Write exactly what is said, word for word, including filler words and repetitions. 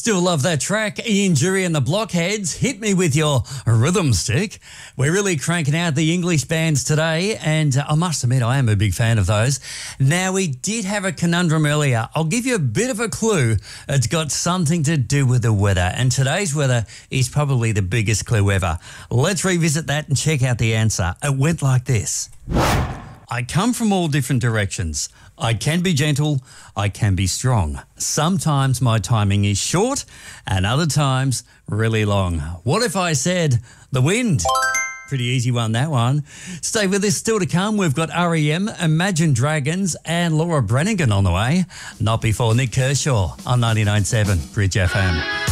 Still love that track. Ian Jury and the Blockheads. Hit me with your rhythm stick. We're really cranking out the English bands today, and I must admit I am a big fan of those. Now, we did have a conundrum earlier. I'll give you a bit of a clue. It's got something to do with the weather, and today's weather is probably the biggest clue ever. Let's revisit that and check out the answer. It went like this. I come from all different directions. I can be gentle, I can be strong. Sometimes my timing is short and other times really long. What if I said the wind? Pretty easy one, that one. Stay with us, still to come. We've got R E M, Imagine Dragons and Laura Branigan on the way. Not before Nick Kershaw on ninety-nine point seven Bridge F M.